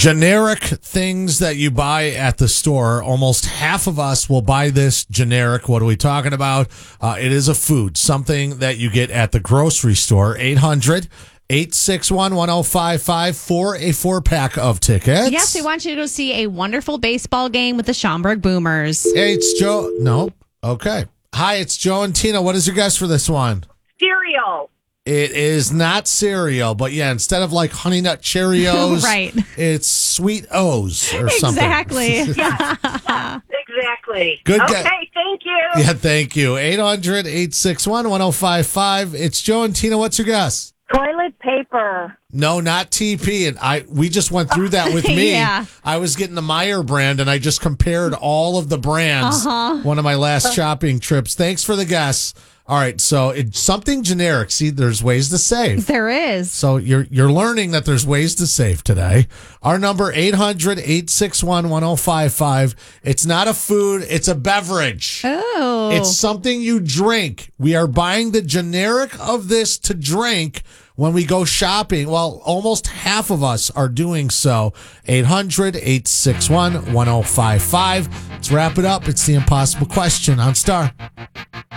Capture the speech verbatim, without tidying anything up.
Generic things that you buy at the store. Almost half of us will buy this generic. What are we talking about? Uh, it is a food, something that you get at the grocery store. eight hundred, eight six one, one oh five five for a four-pack of tickets. Yes, we want you to go see a wonderful baseball game with the Schaumburg Boomers. Hey, it's Joe. No. Okay. Hi, it's Joe and Tina. What is your guess for this one? Cereal. It is not cereal, but yeah, instead of like Honey Nut Cheerios, Right. it's Sweet O's or something. Exactly. Exactly. Good Okay, guess. thank you. Yeah, thank you. eight hundred, eight six one, one oh five five. It's Joe and Tina. What's your guess? Toilet paper. No, not T P. And I we just went through that with me. Yeah. I was getting the Meyer brand, and I just compared all of the brands. Uh-huh. One of my last shopping trips. Thanks for the guess. All right, so it's something generic. See, there's ways to save. There is. So you're you're learning that there's ways to save today. Our number, eight hundred, eight six one, one oh five five. It's not a food, it's a beverage. Oh. It's something you drink. We are buying the generic of this to drink when we go shopping. Well, almost half of us are doing so. eight hundred, eight six one, one oh five five. Let's wrap it up. It's the impossible question on Star.